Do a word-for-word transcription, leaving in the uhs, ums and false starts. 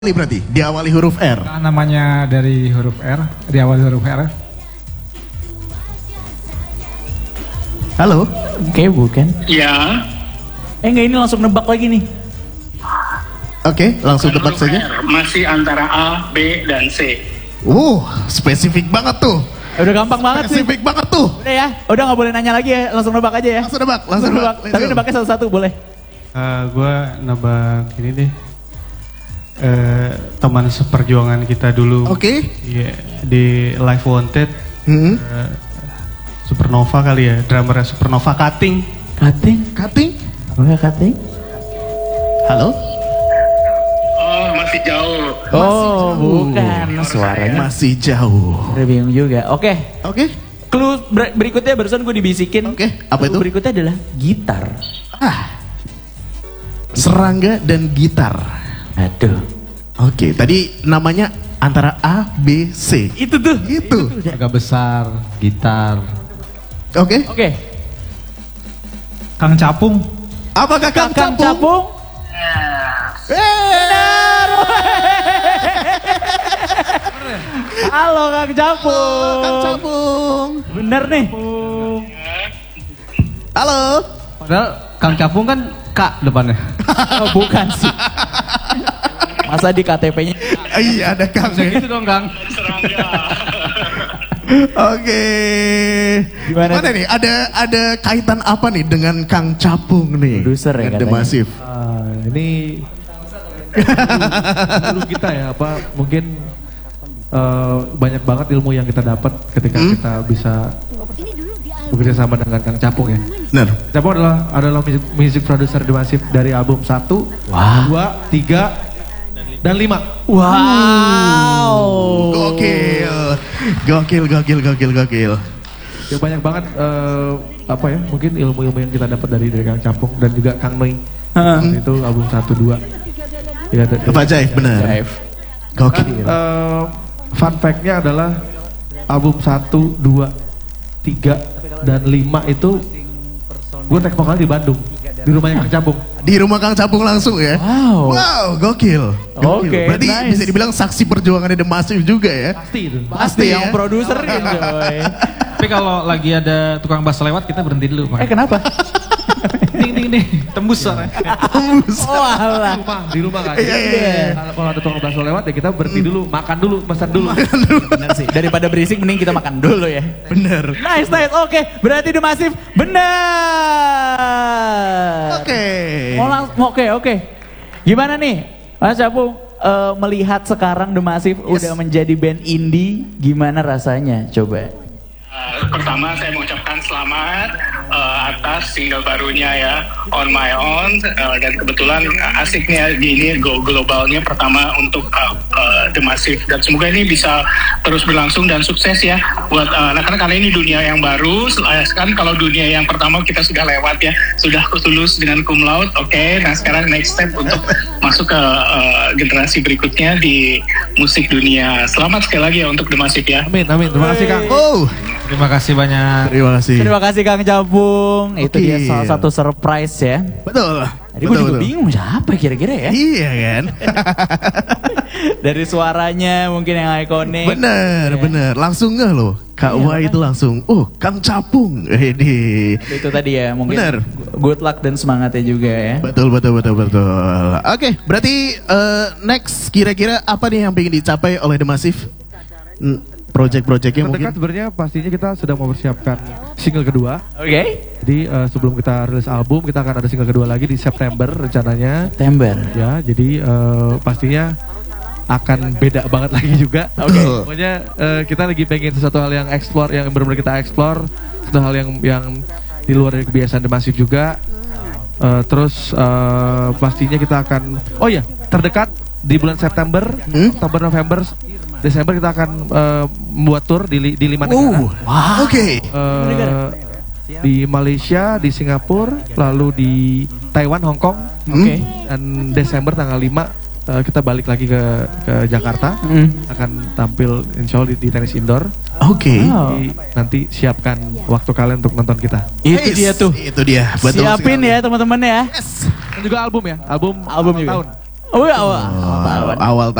Ini berarti diawali huruf R. Nah, namanya dari huruf R, diawali huruf R. Halo? Oke, bukan. Ya. Eh enggak, ini langsung nebak lagi nih. Oke, langsung tebak saja. R, masih antara A, B, dan C. Uh, spesifik banget tuh. Udah gampang banget sih. Spesifik banget tuh. Udah ya, udah nggak boleh nanya lagi ya, langsung nebak aja ya. Langsung nebak, langsung nebak. Tapi nebaknya satu-satu boleh. Uh, gue nebak ini deh. Uh, teman seperjuangan kita dulu. Oke. Okay. Yeah, di Live Wanted. Hmm. Uh, Supernova kali ya, drummernya Supernova Cutting. Cutting? Cutting? Oke, Cutting. Halo? Oh, masih jauh. Oh, masih jauh. Bukan. Suaranya masih jauh. udah bingung juga. Oke. Oke. Okay. Clue ber berikutnya barusan gue dibisikin. Oke, okay. Apa itu? Berikutnya adalah gitar. Ah. Serangga dan gitar. Aduh. Oke, okay. Tadi namanya antara A, B, C. Itu tuh. Itu. Itu Agak besar, gitar. Oke. Okay. Oke. Okay. Kang Capung. Apakah Kang, Kang Capung? Capung? Benar. Halo Kang Capung. Kang Capung. Bener nih. Halo. Padahal Kang Capung kan K depannya. Oh, bukan sih. Masa di K T P-nya? Iya, ada Kang. Ya? Gitu dong Kang. Serangga. Oke. Gimana, Gimana nih? Ada ada kaitan apa nih dengan Kang Capung nih? Produser ya The katanya. Massive. Uh, ini dulu kita ya apa mungkin uh, banyak banget ilmu yang kita dapat ketika hmm? kita bisa bekerja sama dengan Kang Capung ya. Benar. Capung adalah adalah music, music producer The Massive dari album satu, Wah. dua, tiga, dan lima. Wow. Gokil. Gokil, gokil, gokil, gokil. Ya banyak banget uh, apa ya mungkin ilmu-ilmu yang kita dapat dari dari Kang Capung dan juga Kang Noi. Uh. Itu album satu, dua. Ya, Pak Jaif, benar. Jaif. Gokil. Uh, fun fact-nya adalah album satu, dua, tiga, dan lima itu gue take vokal di Bandung, di rumahnya Kang Capung. Di rumah Kang Capung langsung ya? Wow. Wow, gokil. Gokil. Oke, Berarti nice. bisa dibilang saksi perjuangannya The Massive juga ya? Pasti itu. Pasti ya? yang produser gitu, coy. Tapi kalau lagi ada tukang bass lewat kita berhenti dulu. Eh kenapa? Ding ding ding, tembus suaranya. Tembus. Oh alah. Di rumah, di rumah kan. Iya, iya, iya. Kalau kalau ada tukang bakso lewat ya kita berhenti dulu, makan dulu, pesan dulu. Bener sih. Daripada berisik mending kita makan dulu ya. Bener. Nice, nice. Oke, berarti The Massive benar. Oke. Mau lang- Oke, oke. Gimana nih, Mas Capung? Uh, melihat sekarang The Massive Yes. udah menjadi band indie, gimana rasanya? Coba. Uh, pertama saya mengucapkan selamat uh, atas single barunya ya, On My Own, uh, dan kebetulan uh, asiknya di ini go globalnya pertama untuk uh, uh, The Massive, dan semoga ini bisa terus berlangsung dan sukses ya buat uh, anak-anak, karena ini dunia yang baru. Uh, kan kalau dunia yang pertama kita sudah lewat ya, sudah lulus dengan cum laude, oke, okay. Nah sekarang next step untuk masuk ke uh, generasi berikutnya di musik dunia. Selamat sekali lagi ya untuk The Massive ya. Amin, amin. Terima kasih Kang. Oh, Terima kasih banyak. terima kasih. Terima kasih Kang Capung. Itu Oke. dia salah satu surprise ya. Betul. Tadi gue juga bingung siapa kira-kira ya. Iya kan? Dari suaranya mungkin yang ikonik. Bener, Ya. bener. Langsung nggak loh? Kak Iya, Wai itu langsung, oh Kang Capung. Ini. Itu tadi ya mungkin Bener. good luck dan semangatnya juga ya. Betul, betul, betul, betul. Oke, berarti uh, next kira-kira apa nih yang pengen dicapai oleh The Massive? Hmm, project-projectnya mungkin? Terdekat sebenarnya pastinya kita sudah mempersiapkan single kedua. Oke. Jadi uh, sebelum kita rilis album kita akan ada single kedua lagi di September rencananya. September. Ya, jadi uh, pastinya akan beda banget lagi juga. Oke. Okay. Pokoknya uh, kita lagi pengen sesuatu hal yang explore, yang benar-benar kita explore, sesuatu hal yang yang di luar dari kebiasaan The Massive juga. Uh, terus uh, pastinya kita akan, oh ya, terdekat di bulan September, Hmm? Oktober, November, Desember kita akan uh, membuat tour di li- di lima negara. Uh, wow. Oke. Uh, negara? di Malaysia, di Singapura, lalu di Taiwan, Hong Kong. Hmm? Oke. Dan Desember tanggal lima uh, kita balik lagi ke ke Jakarta. Hmm. Akan tampil insya Allah di, di tenis indoor. Oke. Wow. Jadi nanti siapkan waktu kalian untuk nonton kita. Itu Yes, dia tuh. Itu dia. Betul Siapin sekali. ya teman-teman ya. Dan juga album ya, album Album awal juga. tahun. Oh, awal, awal, Oh, awal